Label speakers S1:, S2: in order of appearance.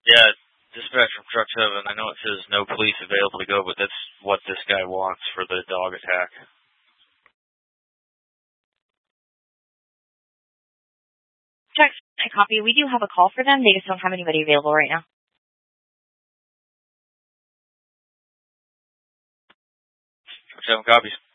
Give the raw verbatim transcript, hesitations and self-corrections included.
S1: Yeah, dispatch from Truck seven. I know it says no police available to go, but that's what this guy wants for the dog attack.
S2: Check, I copy. We do have a call for them. They just don't have anybody available right now.
S1: Truck seven copies.